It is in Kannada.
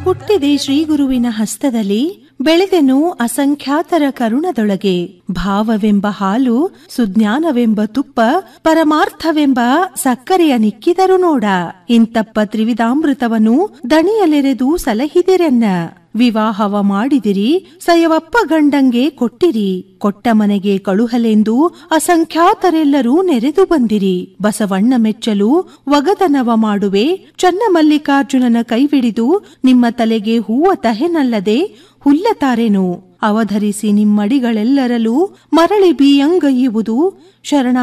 ಹುಟ್ಟಿದೆ ಶ್ರೀಗುರುವಿನ ಹಸ್ತದಲ್ಲಿ, ಬೆಳೆದೆನು ಅಸಂಖ್ಯಾತರ ಕರುಣದೊಳಗೆ. ಭಾವವೆಂಬ ಹಾಲು, ಸುಜ್ಞಾನವೆಂಬ ತುಪ್ಪ, ಪರಮಾರ್ಥವೆಂಬ ಸಕ್ಕರೆಯ ನಿಕ್ಕಿದರು ನೋಡ. ಇಂತಪ್ಪ ತ್ರಿವಿಧಾಮೃತವನ್ನು ದಣಿಯಲೆರೆದು ಸಲಹಿದಿರೆನ್ನ. ವಿವಾಹವ ಮಾಡಿದಿರಿ, ಸಯವಪ್ಪ ಗಂಡಂಗೆ ಕೊಟ್ಟಿರಿ. ಕೊಟ್ಟ ಮನೆಗೆ ಕಳುಹಲೆಂದು ಅಸಂಖ್ಯಾತರೆಲ್ಲರೂ ನೆರೆದು ಬಂದಿರಿ. ಬಸವಣ್ಣ ಮೆಚ್ಚಲು ಒಗದನವ ಮಾಡುವೆ, ಚನ್ನಮಲ್ಲಿಕಾರ್ಜುನನ ಕೈವಿಡಿದು ನಿಮ್ಮ ತಲೆಗೆ ಹೂವ ತಹೆನಲ್ಲದೆ ಹುಲ್ಲತಾರೆನು. ಅವಧರಿಸಿ ನಿಮ್ಮಡಿಗಳೆಲ್ಲರಲ್ಲೂ ಮರಳಿ ಬೀಯಂಗೈಯುವುದು ಶರಣ